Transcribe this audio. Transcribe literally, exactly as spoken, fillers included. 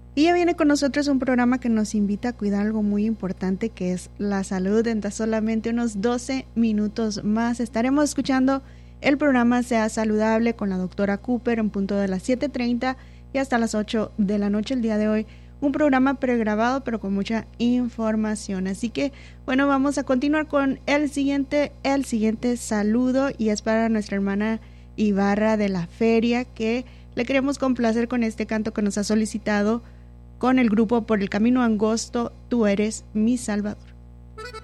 Y ya viene con nosotros un programa que nos invita a cuidar algo muy importante, que es la salud. En tan solamente unos doce minutos más estaremos escuchando el programa Sea Saludable con la doctora Cooper en punto de las siete treinta y hasta las ocho de la noche el día de hoy. Un programa pregrabado pero con mucha información. Así que bueno, vamos a continuar con el siguiente, el siguiente saludo, y es para nuestra hermana Ibarra de la Feria, que le queremos complacer con este canto que nos ha solicitado con el grupo Por el Camino Angosto, Tú Eres Mi Salvador.